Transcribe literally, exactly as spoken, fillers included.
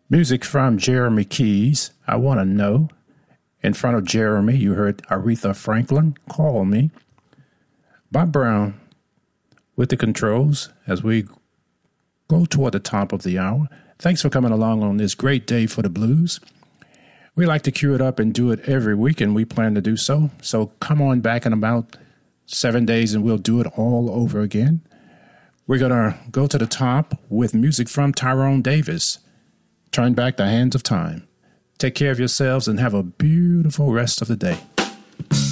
Music from Jeremy Keys, I Want to Know. In front of Jeremy, you heard Aretha Franklin, Call Me. Bob Brown with the controls as we go toward the top of the hour. Thanks for coming along on this great day for the blues. We like to cue it up and do it every week, and we plan to do so. So come on back in about seven days, and we'll do it all over again. We're going to go to the top with music from Tyrone Davis. Turn back the hands of time. Take care of yourselves and have a beautiful rest of the day.